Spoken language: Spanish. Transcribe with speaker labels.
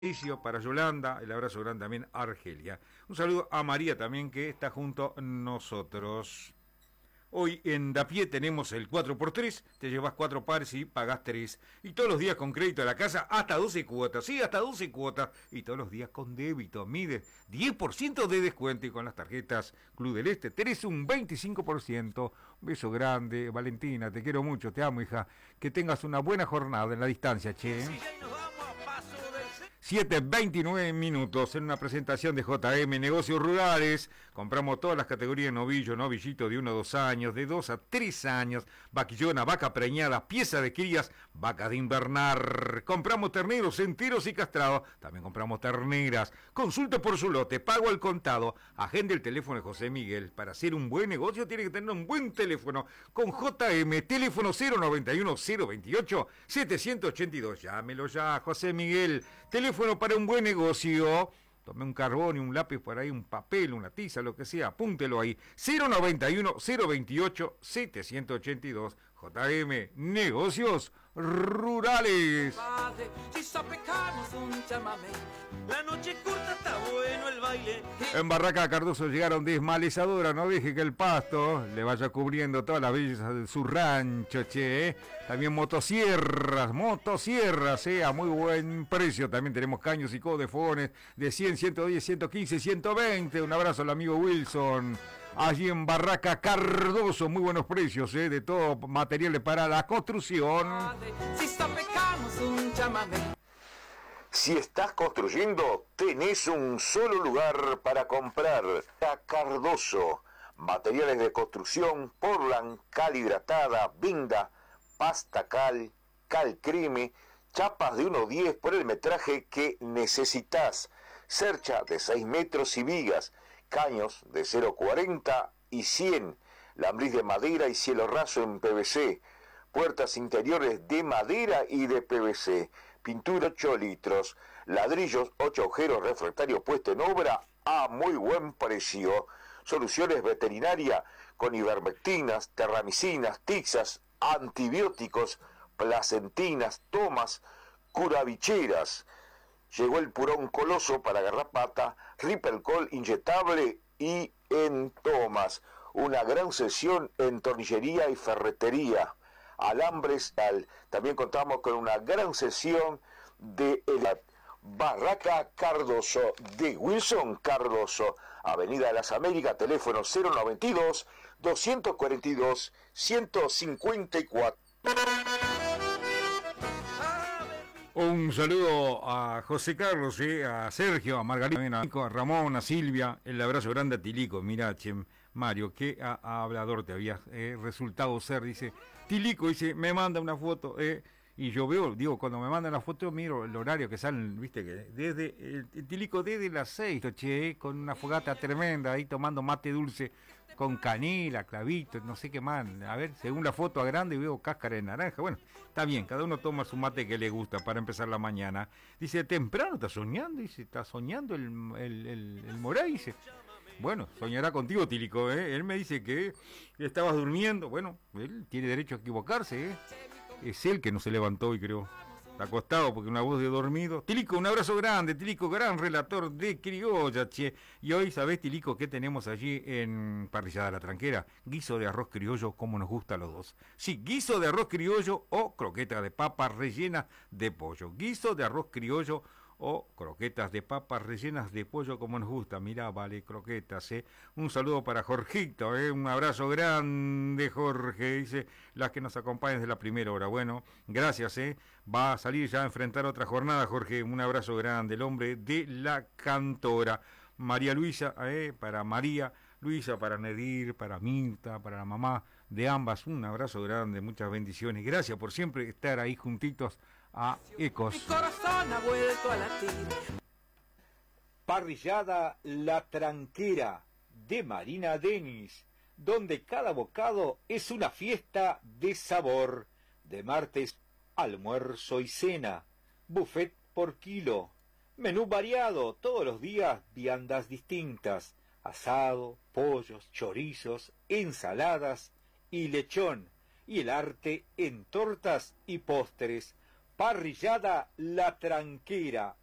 Speaker 1: Para Yolanda, el abrazo grande también a Argelia. Un saludo a María también que está junto a nosotros. Hoy en Dapié tenemos el 4x3, te llevas 4 pares y pagás 3. Y todos los días con crédito a la casa hasta 12 cuotas, sí, hasta 12 cuotas. Y todos los días con débito, mide 10% de descuento y con las tarjetas Club del Este tenés un 25%. Un beso grande, Valentina, te quiero mucho, te amo, hija. Que tengas una buena jornada en la distancia, che. 7:29 minutos en una presentación de JM Negocios Rurales. Compramos todas las categorías de novillo, novillito de 1 a 2 años, de 2 a 3 años, vaquillona, vaca preñada, pieza de crías, vaca de invernar. Compramos terneros enteros y castrados. También compramos terneras. Consulte por su lote, pago al contado. Agende el teléfono de José Miguel. Para hacer un buen negocio tiene que tener un buen teléfono. Con JM, teléfono 091-028-782. Llámelo ya, José Miguel. Teléfono para un buen negocio. Tome un carbón y un lápiz por ahí, un papel, una tiza, lo que sea, apúntelo ahí. 091-028-782. JM Negocios Rurales.
Speaker 2: La noche corta, está bueno el baile.
Speaker 1: En Barraca Cardoso llegaron desmalezadora, no deje que el pasto le vaya cubriendo todas las bellezas de su rancho, che. También motosierras, a muy buen precio. También tenemos caños y codefones de 100, 110, 115, 120. Un abrazo al amigo Wilson. Allí en Barraca Cardoso, muy buenos precios, de todo materiales para la construcción.
Speaker 3: Si estás construyendo, tenés un solo lugar para comprar. Cardoso. Materiales de construcción, portland, cal hidratada, vinda, pasta cal, cal creme, chapas de 1,10 por el metraje que necesitas. Cercha de 6 metros y vigas. Caños de 0,40 y 100. Lambriz de madera y cielo raso en PVC. Puertas interiores de madera y de PVC. Pintura 8 litros, ladrillos 8 agujeros, refractario puesto en obra a muy buen precio. Soluciones veterinaria con ivermectinas, terramicinas, tixas, antibióticos, placentinas, tomas, curavicheras. Llegó el purón coloso para garrapata, Ripelcol inyectable y en tomas. Una gran sesión en tornillería y ferretería. Alambres, también contamos con una gran sesión de Barraca Cardoso, de Wilson Cardoso, Avenida de las Américas, teléfono 092-242-154.
Speaker 1: Un saludo a José Carlos, a Sergio, a Margarita, a Ramón, a Silvia, el abrazo grande a Tilico. Mirá, Mario, qué hablador te habías resultado ser, dice Tilico, dice, me manda una foto, y yo veo, digo, cuando me mandan la foto, miro el horario que salen, viste, que desde el Tilico desde las 6, con una fogata tremenda, ahí tomando mate dulce, con canela, clavitos, no sé qué más, a ver, según la foto a grande veo cáscara de naranja, bueno, está bien, cada uno toma su mate que le gusta para empezar la mañana. Dice, temprano, ¿está soñando? Dice, ¿está soñando el Moray? Dice, bueno, soñará contigo, Tilico, él me dice que estabas durmiendo, bueno, él tiene derecho a equivocarse, es él que no se levantó hoy, creo. Está acostado porque una voz de dormido. Tilico, un abrazo grande, Tilico, gran relator de criolla, che. Y hoy, ¿sabés, Tilico, qué tenemos allí en Parrillada La Tranquera? Guiso de arroz criollo, como nos gusta a los dos. Sí, guiso de arroz criollo o croqueta de papas rellenas de pollo. Guiso de arroz criollo o croquetas de papas rellenas de pollo como nos gusta. Mirá, vale, croquetas, Un saludo para Jorgito, un abrazo grande, Jorge, dice, las que nos acompañan desde la primera hora. Bueno, gracias, va a salir ya a enfrentar otra jornada, Jorge, un abrazo grande, el hombre de la cantora. María Luisa, para María Luisa, para Nedir, para Mirta, para la mamá de ambas, un abrazo grande, muchas bendiciones. Gracias por siempre estar ahí juntitos a Ecos.
Speaker 2: Mi corazón ha vuelto a latir.
Speaker 4: Parrillada La Tranquera de Marina Denis, donde cada bocado es una fiesta de sabor. De martes, almuerzo y cena, buffet por kilo, menú variado, todos los días viandas distintas, asado, pollos, chorizos, ensaladas y lechón, y el arte en tortas y postres. Parrillada La Tranquera,